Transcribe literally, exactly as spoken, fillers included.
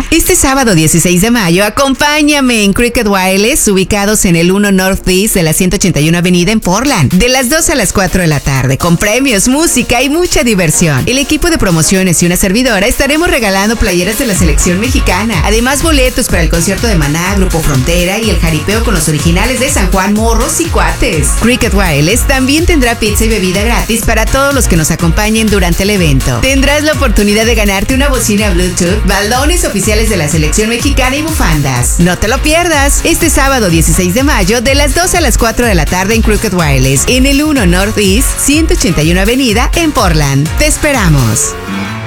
Mesa. Este sábado dieciséis de mayo, acompáñame en Cricket Wireless, ubicados en el uno Northeast de la ciento ochenta y uno Avenida en Portland, de las dos a las cuatro de la tarde, con premios, música y mucha diversión. El equipo de promociones y una servidora estaremos regalando playeras de la selección mexicana, además boletos para el concierto de Maná, Grupo Frontera y el jaripeo con los originales de San Juan, Morros y Cuates. Cricket Wireless también tendrá pizza y bebida gratis para todos los que nos acompañen durante el evento. Tendrás la oportunidad de ganarte una bocina Bluetooth, balones oficiales de la selección mexicana y bufandas. No te lo pierdas, este sábado dieciséis de mayo de las dos a las cuatro de la tarde en Cricket Wireless, en el uno Northeast ciento ochenta y uno Avenida en Portland. Te esperamos.